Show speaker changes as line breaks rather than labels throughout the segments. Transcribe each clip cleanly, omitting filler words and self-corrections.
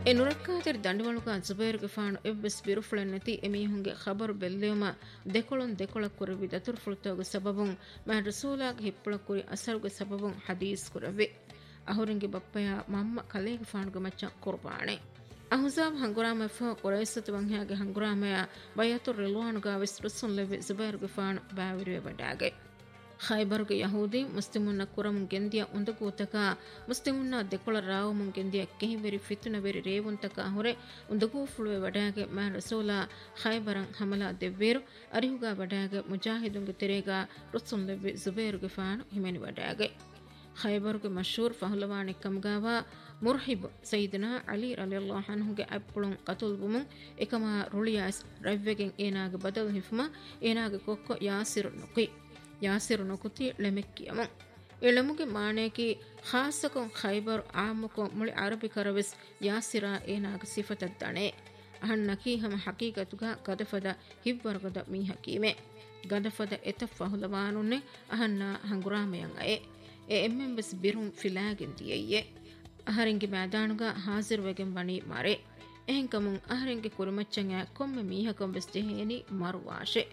ಎನುರಕ್ಕಾತಿರ್ ದಂಡವಳುಗ ಜುಬೈರ್ಗೆ ಫಾಣು ಎವ್ವೆಸ್ ಬಿರುಫುಳೆನ್ನತಿ ಎಮೀಹುಂಗೆ ಖಬರು ಬೆಲ್ಲೆಯುಮ ದೆಕೊಳೊನ್ ಕುರವಿ ದತುರ್ ಫುಳ್ತೋಗ ಸಬಬುಂ ಮಹ ರಸೂಲಾಗ ಹಿಪ್ಪುಳ ಕುರಿ ಅಸರುಗೆ ಸಬಬುಂ ಹದೀಸ್ ಕುರವಿ ಅಹುರಿಂಗೆ ಬಪ್ಪಯ ಮಮ್ಮ ಕಲೇಗೆ ಫಾಣುಗೆ ಮಚ್ಚ ಕುರ್ಬಾಣೆ ಅಹುಜಾಬ್ ಹಂಗುರಾಮ ಫ ಕುರೈಸತು ವಂಹ್ಯಾಗೆ ಹಂಗುರಾಮಯ ಬಯತು ರಿಲ್ವಾನುಗ ವಿಸ್ರುಸುನ್ ಲೆವಿ ಜುಬೈರ್ಗೆ ಫಾಣು ಬಾವಿರುವೆ ಬಡಾಗೆ ಖೈಬರ್ಗೆ ಯಹೂದಿ ಮುಸ್ಲಿಮುನ್ನ ಕುರಮುನ್ ಗೆಂದಿಯ ಉಂದಗೂತಕ ಮುಸ್ಲಿಮುನ್ನ ದೆಕೊಳ ರಾವಮುನ್ ಗೆಂದಿಯ ಕೆಹಿವೆರಿ ಫಿತುನವೆರಿ ರೇವುಂತಕ ಹೊರೆ ಉಂದಗೂ ಫುಳುವೆ ವಡಾಗೆ ಮಹ ರಸೂಲಾ ಖೈಬರಂ ಹಮಲಾ ದೆವ್ವೇರು ಅರಿಹುಗ ವಡಾಗೆ ಮುಜಾಹಿದುಂಗೆ ತೆರೆಗ ರುಸುನ್ ಲೆವಿ ಜುಬೈರ್ಗೆ ಫಾಣು ಹಿಮೆನಿ ವಡಾಗೆ ಖೈಬರ್ಗೆ ಮಶೂರ್ ಫಹುಲವಾಣಿ ಕಮ್ಗಾವ ಮುರ್ಹಿಬ್ ಸೈದನಾ ಅಲಿ ರಲಿಯಲ್ಲಾಹು ಅನ್ಹುಗೆ ಅಪ್ಪುಳುನ್ ಕತುಲ್ ಬುಮುನ್ ಎಕಮ ರುಳಿಯಾಸ್ ರವ್ವೆಗೆನ್ ಏನಾಗೆ ಬದಲ್ ಹಿಫ್ಮ ಏನಾಗೆ ಕೊಕ್ಕೊ ಯಾಸಿರು ನುಕಿ ಯಾಸಿರು ನಕುತಿ ಲೆಮೆಕ್ಕಿಯಮ ಎಳಮುಗೆ ಮಾಣೇಕಿ ಖಾಸಕೊಂ ಖೈಬರ್ ಆಮುಕೊಂ ಮುಳಿ ಅರಬಿ ಕರವೆಸ್ ಯಾಸಿರಾ ಏನಾಗ ಸಿಫತದ್ದಾಣೆ ಅಹನ್ನಕಿ ಹಮ ಹಕೀಕತುಗ ಗದಫದ ಹಿವ್ವರ್ಗದ ಮೀ ಹಕೀಮೆ ಗದಫದ ಎತ ಫಹುಲವಾನುನ್ನೆ ಅಹನ್ನ ಹಂಗುರಾಮಯಂ ಅಯೆ ಎಮ್ಮೆಂಬಸ್ ಬಿರುಂ ಫಿಲಾಗೆನ್ ದಿಯಯ್ಯೆ ಅಹರೆಂಗೆ ಮ್ಯಾದಾನುಗ ಹಾಜಿರುವೆಗೆನ್ ಬಣಿ ಮರೆ ಎಹೆಂಕಮುಂ ಅಹರೆಂಗೆ ಕುರುಮಚ್ಚಂ ಆ ಕೊಮ್ಮೆ ಮೀಹಕೊಂ ಬೆಸ್ ಜೆಹೇನಿ ಮರುವಾಶೆ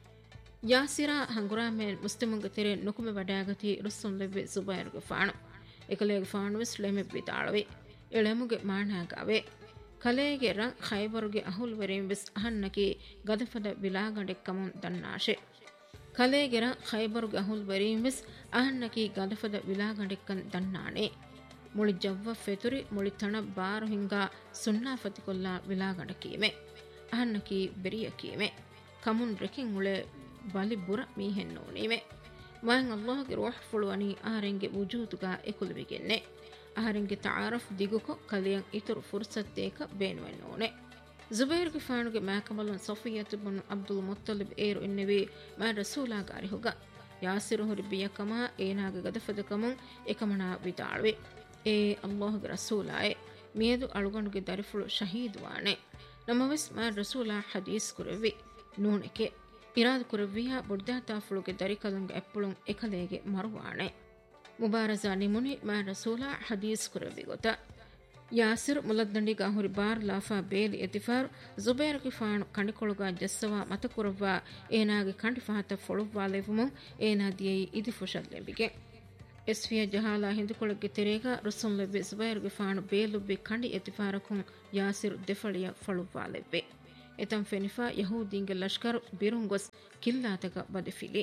ಯಾಸಿರಾ ಹಂಗುರಾಮೆನ್ ಮುಸ್ಲಿಮುಂಗೆ ತೆರೆ ನುಕುಮೆ ವಡಾಗತಿ ರುಸ್ಸುನ್ ಲೆವ್ವೆ ಜುಬೈರ್ಗೆ ಫಾಣು ಎಕಲೇಗೆ ಫಾಣುವೆಸ್ ಲೆಮೆ ಬಿದಾಳವಿ ಎಳೆಮುಗೆ ಮಾಣಾಗವೆ ಕಲೇಗೆ ರಂ ಖೈಬರುಗೆ ಅಹುಲ್ ವೆರೆಂ ವೆಸ್ ಅಹನ್ನಕಿ ಗದಫದ ವಿಲಾಗಂಡೆಕ್ಕಮುನ್ ದನ್ನಾಶೆ ಕಲೇಗೆ ರಂ ಖೈಬರುಗೆ ಅಹುಲ್ ವೆರೆಂ ವೆಸ್ ಅಹನ್ನಕಿ ಗದಫದ ವಿಲಾಗಂಡೆಕ್ಕನ್ ದನ್ನಾಣೆ ಮುಳಿ ಜವ್ವ ಫೆತುರಿ ಮುಳಿ ತಣ ಬಾರು ಹಿಂಗಾ ಸುನ್ನಾಫತಿ ಕೊಲ್ಲಾ ವಿಲಾಗಂಡಕೀಮೆ ಅಹನ್ನಕಿ ಬೆರಿಯಕೀಮೆ ಕಮುನ್ ರೆಕಿನ್ ಮುಳೆ ಬಲಿ ಬುರ ಮೀಹೆನ್ನೋನಿವೆ ಮಹಂ ಅಲ್ಲಾಹ್ಗೆ ರೂಹ್ ಫುಳುವನಿ ಆಹರೆಂಗೆ ವುಜೂದುಗ ಎಕುಲುವಿಗೆನ್ನೆ ಆಹರೆಂಗೆ ತಾರಫ್ ದಿಗುಕೊ ಕಲಿಯಂ ಇತರು ಫುರ್ಸತ್ ದೇಕ ಬೇನುವೆನ್ನೋನೆ ಜುಬೈರ್ಗೆ ಫಾಣುಗೆ ಮ್ಯಾಕಮಲುನ್ ಸಫಿಯತು ಬನು ಅಬ್ದುಲ್ ಮುತ್ತಲಿಬ್ ಏರು ಎನ್ನೆವಿ ಮಾ ರಸೂಲಾಗ ಅರಿಹುಗ ಯಾಸಿರು ಹುರಿ ಬಿಯಕಮ ಏನಾಗ ಗದಫದಕಮುನ್ ಎಕಮಣ ವಿದಾಳ್ವೆ ಏ ಅಲ್ಲಾಹ್ಗೆ ರಸೂಲಾಯೆ ಮಿಯದು ಅಳುಗಣುಗೆ ದರಿಫುಳು ಶಹೀದುವಾಣೆ ನಮವೆಸ್ ಮಾ ರಸೂಲಾ ಹದೀಸ್ ಕುರವಿ ನೂನೆಕೆ ಇರಾದ ಕುರವಿಯ ಬುಡ್ದಾತಾ ಫುಳುಗೆ ದರಿಕಲಂಗೆ ಎಪ್ಪುಳುಂ ಎಕಲೇಗೆ ಮರುವಾಣೆ ಮುಬಾರಜಾ ನಿಮುನಿ ಮಾ ರಸೂಲಾ ಹದೀಸ್ ಕುರವಿ ಗೊತ್ತ ಯಾಸಿರ್ ಮುಲದ್ದಂಡಿಗ ಹುರಿ ಬಾರ್ ಲಾಫಾ ಬೇಲಿ ಎತಿಫಾರ್ ಜುಬೈರ್ಗೆ ಫಾಣು ಕಂಡಿಕೊಳುಗ ಜಸ್ಸವ ಮತಕುರವ್ವ ಏನಾಗೆ ಕಂಡಿಫಾತ ಫೊಳುವ್ವಾ ಲೆವುಮುಂ ಏನಾ ದಿಯೈ ಇದಿ ಫುಷಲ್ಲೆಂಬಿಗೆ ಎಸ್ವಿಯ ಜಹಾಲಾ ಹಿಂದುಕೊಳಗೆ ತೆರೆಗ ರುಸುನ್ ಲೆವ್ವೆ ಜುಬೈರ್ಗೆ ಫಾಣು ಬೇಲುಬ್ಬಿ ಕಂಡಿ ಎತಿಫಾರಕುಂ ಯಾಸಿರ್ ದೆಫಳಿಯ ಫೊಳುವ್ವಾ ಲೆವ್ವೆ ಎತಂ ಫೆನಿಫಾ ಯಹೂದೀಂಗೆ ಲಷ್ಕರ್ ಬಿರುಂಗೊಸ್ ಕಿಲ್ಲಾತಕ ಬದೆಫಿಲಿ